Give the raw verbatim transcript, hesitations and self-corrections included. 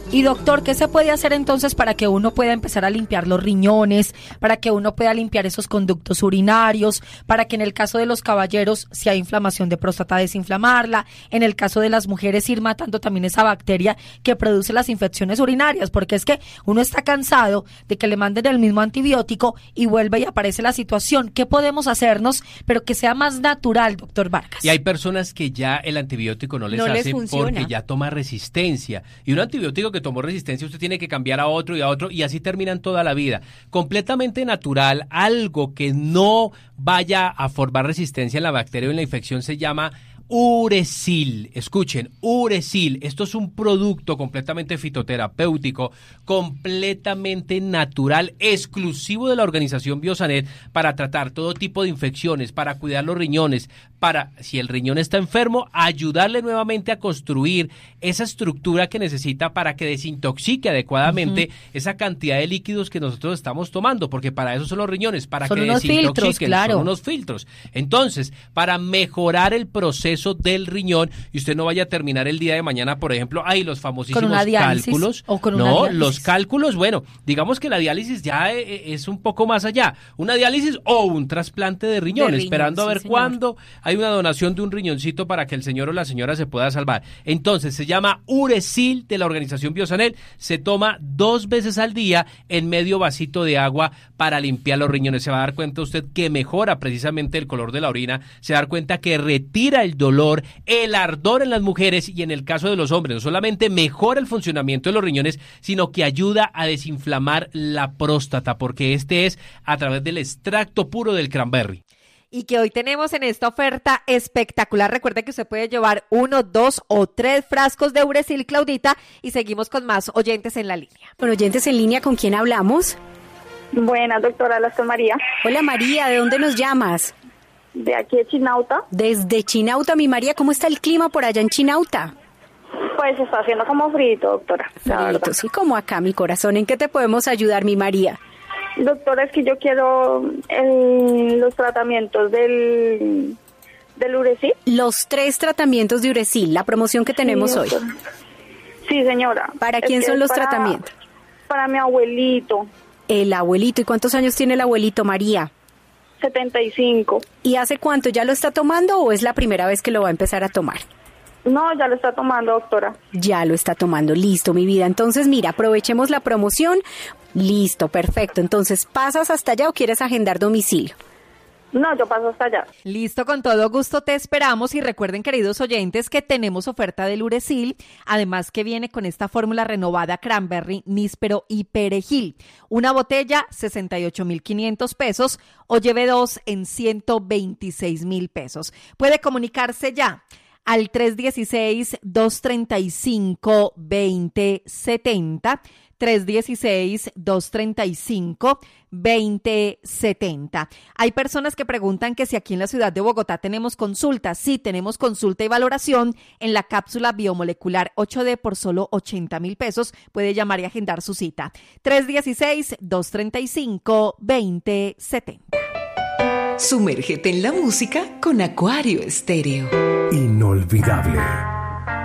Y doctor, ¿qué se puede hacer entonces para que uno pueda empezar a limpiar los riñones, para que uno pueda limpiar esos conductos urinarios, para que en el caso de los caballeros, si hay inflamación de próstata, desinflamarla, en el caso de las mujeres ir matando también esa bacteria que produce las infecciones urinarias? Porque es que uno está cansado de que le manden el mismo antibiótico y vuelve y aparece la situación. ¿Qué podemos hacernos, pero que sea más natural, doctor Vargas? Y hay personas que ya el antibiótico no les no hace les funciona, porque ya toma resistencia. Y un antibiótico que tomó resistencia, usted tiene que cambiar a otro y a otro, y así terminan toda la vida. Completamente natural, algo que no vaya a formar resistencia en la bacteria o en la infección se llama Uresil. Escuchen, Uresil. Esto es un producto completamente fitoterapéutico, completamente natural, exclusivo de la organización Biosanet para tratar todo tipo de infecciones, para cuidar los riñones, para, si el riñón está enfermo, ayudarle nuevamente a construir esa estructura que necesita para que desintoxique adecuadamente uh-huh. esa cantidad de líquidos que nosotros estamos tomando, porque para eso son los riñones, para son que unos desintoxiquen, filtros, claro. son unos filtros. Entonces, para mejorar el proceso del riñón y usted no vaya a terminar el día de mañana, por ejemplo, hay los famosísimos cálculos. O con no, una los cálculos, bueno, digamos que la diálisis ya es un poco más allá. Una diálisis o un trasplante de riñón, de riñón esperando a ver sí, cuándo hay una donación de un riñoncito para que el señor o la señora se pueda salvar. Entonces, se llama Uresil de la organización Biosanet, se toma dos veces al día en medio vasito de agua para limpiar los riñones. Se va a dar cuenta usted que mejora precisamente el color de la orina, se va a dar cuenta que retira el dolor, el ardor en las mujeres y en el caso de los hombres, no solamente mejora el funcionamiento de los riñones, sino que ayuda a desinflamar la próstata, porque este es a través del extracto puro del cranberry. Y que hoy tenemos en esta oferta espectacular. Recuerde que usted puede llevar uno, dos o tres frascos de Uresil, Claudita, y seguimos con más oyentes en la línea. Con oyentes en línea, ¿con quién hablamos? Buenas, doctora, la soy María. Hola María, ¿de dónde nos llamas? De aquí de Chinauta. Desde Chinauta, mi María, ¿cómo está el clima por allá en Chinauta? Pues está haciendo como frío, doctora. Frito, sí, como acá, mi corazón. ¿En qué te podemos ayudar, mi María? Doctora, es que yo quiero el, los tratamientos del, del Uresil. Los tres tratamientos de Uresil, la promoción que tenemos sí, hoy. Sí, señora. ¿Para quién son los para, tratamientos? Para mi abuelito. El abuelito. ¿Y cuántos años tiene el abuelito, María? setenta y cinco. ¿Y hace cuánto? ¿Ya lo está tomando o es la primera vez que lo va a empezar a tomar? No, ya lo está tomando, doctora. Ya lo está tomando, listo, mi vida. Entonces, mira, aprovechemos la promoción. Listo, perfecto. Entonces, ¿pasas hasta allá o quieres agendar domicilio? No, yo paso hasta allá. Listo, con todo gusto te esperamos y recuerden, queridos oyentes, que tenemos oferta del Uresil, además que viene con esta fórmula renovada cranberry, níspero y perejil. Una botella, sesenta y ocho mil quinientos pesos o lleve dos en ciento veintiséis mil pesos. Puede comunicarse ya al tres uno seis, dos tres cinco, dos cero siete cero, tres uno seis, dos tres cinco, dos cero siete cero. Hay personas que preguntan que si aquí en la ciudad de Bogotá tenemos consulta. Sí, tenemos consulta y valoración en la cápsula biomolecular ocho D por solo ochenta mil pesos. Puede llamar y agendar su cita. tres uno seis, dos tres cinco, dos cero siete cero. Sumérgete en la música con Acuario Estéreo. Inolvidable.